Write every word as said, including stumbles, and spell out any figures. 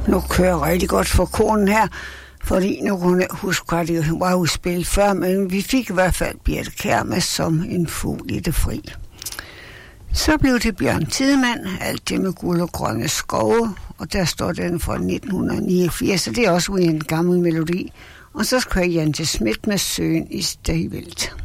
Nu kører jeg rigtig godt for konen her, fordi nu kunne jeg huske, at det var jo spillet før, men vi fik i hvert fald Birthe Kjær med som en fugl i det fri. Så blev det Bjørn Tidemand, alt det med guld og grønne skove, og der står den fra nitten niogfirs, så det er også en gammel melodi. Og så skal jeg Jante Schmidt med Søen i Stegevæld.